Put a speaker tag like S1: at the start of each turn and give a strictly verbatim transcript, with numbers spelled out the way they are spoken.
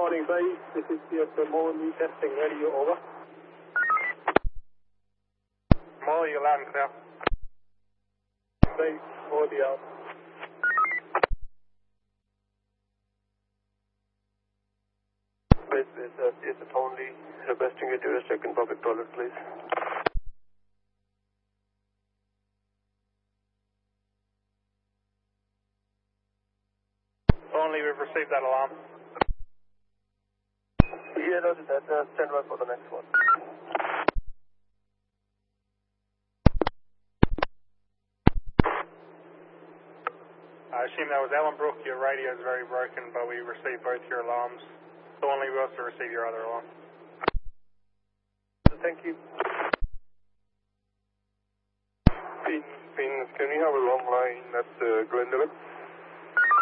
S1: morning, base. This is C S M Morley testing radio, over.
S2: Morley, you're loud and clear.
S1: Base, audio.
S3: Base, base, uh, C S M only. Requesting you to check in public toilet, please.
S2: Only, we've received that alarm.
S3: Yeah, noted that. Uh, stand by for the next one.
S2: I assume that was Ellenbrook. Your radio is very broken, but we received both your alarms. So only we also received your other alarm.
S3: Thank you. Phoenix, can we have a long line at uh, Glendale?